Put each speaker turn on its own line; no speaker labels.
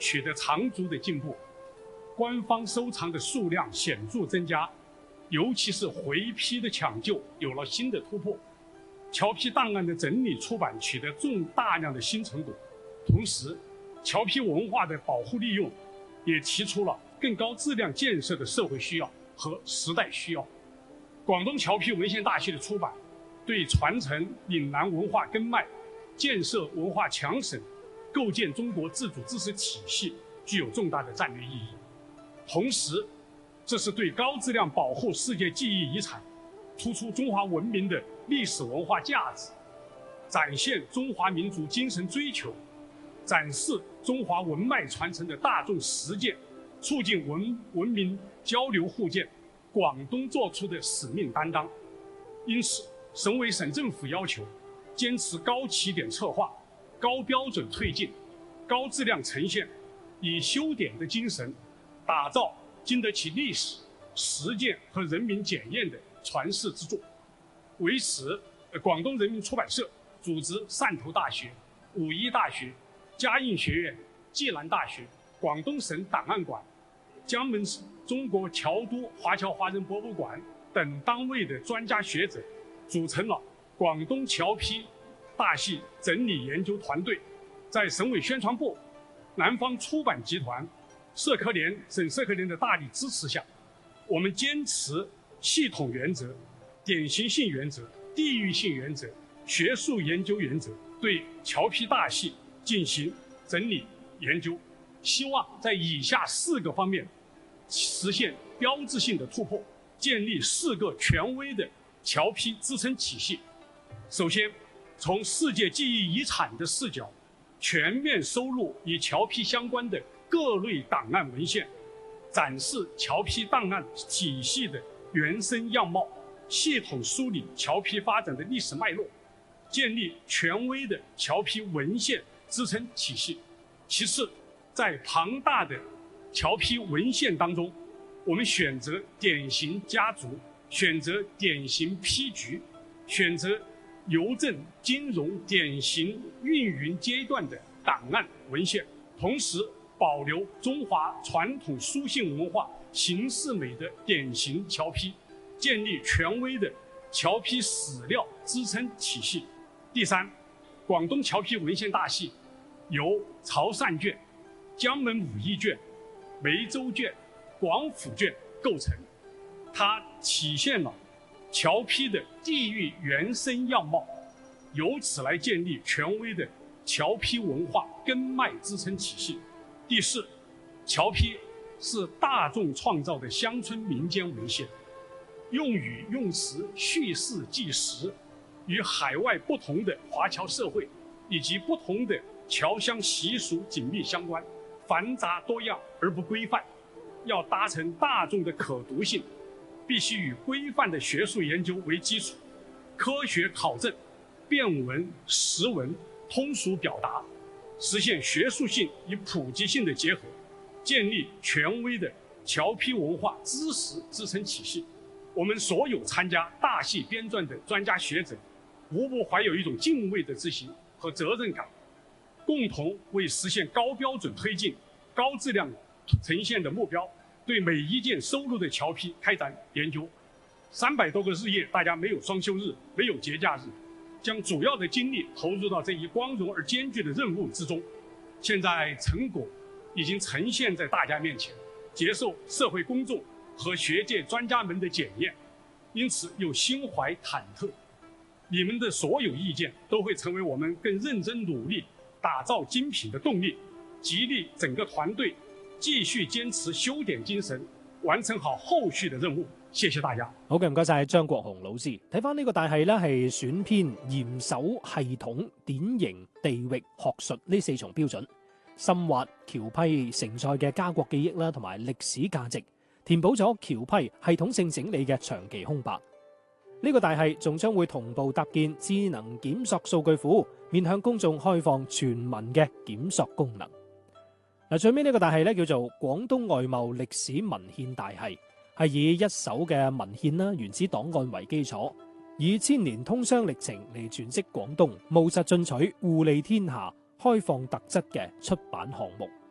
取得长足的进步，官方收藏的数量显著增加，尤其是回批的抢救有了新的突破。侨批档案的整理出版取得大量的新成果，同时，侨批文化的保护利用也提出了更高质量建设的社会需要和时代需要。广东侨批文献大系的出版，对传承岭南文化根脉、建设文化强省、构建中国自主知识体系具有重大的战略意义。同时，这是对高质量保护世界记忆遗产、突出中华文明的历史文化价值，展现中华民族精神追求，展示中华文脉传承的大众实践，促进文明交流互鉴，广东做出的使命担当。因此，省委省政府要求坚持高起点策划、高标准推进、高质量呈现，以修典的精神，打造经得起历史、实践和人民检验的传世之作。为此，广东人民出版社组织汕头大学、武夷大学、嘉应学院、暨南大学、广东省档案馆、江门市中国侨都华侨华人博物馆等单位的专家学者，组成了广东侨批大系整理研究团队，在省委宣传部、南方出版集团、社科联、省社科联的大力支持下，我们坚持系统原则、典型性原则、地域性原则、学术研究原则，对侨批大系进行整理研究，希望在以下4个方面实现标志性的突破，建立4个权威的侨批支撑体系。首先，从世界记忆遗产的视角，全面收录与侨批相关的各类档案文献，展示侨批档案体系的原生样貌，系统梳理侨批发展的历史脉络，建立权威的侨批文献支撑体系。其次，在庞大的侨批文献当中，我们选择典型家族，选择典型批局，选择邮政、金融典型运营阶段的档案文献，同时保留中华传统书信文化形式美的典型侨批，建立权威的侨批史料支撑体系。第三，广东侨批文献大系由潮汕卷、江门武夷卷、梅州卷、广府卷构成，它体现了侨批的地域原生样貌，由此来建立权威的侨批文化根脉支撑体系。第四，侨批是大众创造的乡村民间文献，用语用词叙事纪实，与海外不同的华侨社会以及不同的侨乡习俗紧密相关，繁杂多样而不规范。要达成大众的可读性，必须以规范的学术研究为基础，科学考证、辩文、实文、通俗表达，实现学术性与普及性的结合，建立权威的侨批文化知识支撑体系。我们所有参加大系编撰的专家学者，无不怀有一种敬畏的之心和责任感，共同为实现高标准推进、高质量呈现的目标，对每一件收录的侨批开展研究。300多个日夜，大家没有双休日，没有节假日，将主要的精力投入到这一光荣而艰巨的任务之中。现在成果已经呈现在大家面前，接受社会公众和学界专家们的检验，因此又心怀忐忑。你们的所有意见都会成为我们更认真努力打造精品的动力，激励整个团队繼續堅持修典精神，完成好後續嘅任務。謝謝大家。
好嘅，唔該曬張國雄老師。睇翻呢個大系咧，係選編嚴守系統、典型、地域、學術呢4重標準，深挖僑批承載嘅家國記憶啦，同埋歷史價值，填補咗僑批系統性整理嘅長期空白。呢個大系仲將會同步搭建智能檢索數據庫，面向公眾開放全文嘅檢索功能。最尾呢個大系咧叫做廣東外貿歷史文獻大系，係以一手嘅文獻啦、原始檔案為基礎，以1000年通商歷程嚟詮釋廣東務實進取、互利天下、開放特質嘅出版項目。